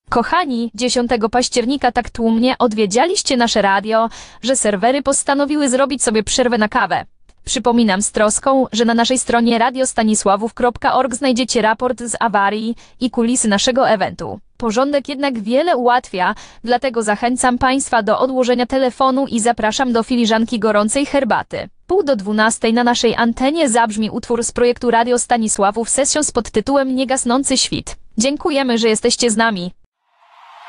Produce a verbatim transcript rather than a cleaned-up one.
Kochani, dziesiątego października tak tłumnie odwiedzialiście nasze radio, że serwery postanowiły zrobić sobie przerwę na kawę. Przypominam z troską, że na naszej stronie radiostanisławów kropka org znajdziecie raport z awarii i kulisy naszego eventu. Porządek jednak wiele ułatwia, dlatego zachęcam Państwa do odłożenia telefonu i zapraszam do filiżanki gorącej herbaty. Pół do dwunastej na naszej antenie zabrzmi utwór z projektu Radio Stanisławów Sessions pod tytułem Niegasnący świt. Dziękujemy, że jesteście z nami.